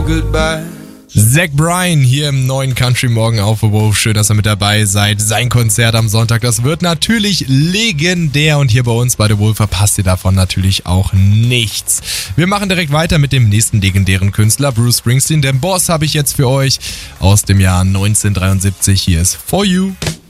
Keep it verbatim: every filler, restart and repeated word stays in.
Goodbye. Zach Bryan hier im neuen Country Morgen auf The Wolf. Schön, dass ihr mit dabei seid. Sein Konzert am Sonntag, das wird natürlich legendär. Und hier bei uns bei The Wolf verpasst ihr davon natürlich auch nichts. Wir machen direkt weiter mit dem nächsten legendären Künstler, Bruce Springsteen. Den Boss habe ich jetzt für euch aus dem Jahr neunzehnhundertdreiundsiebzig. Hier ist For You.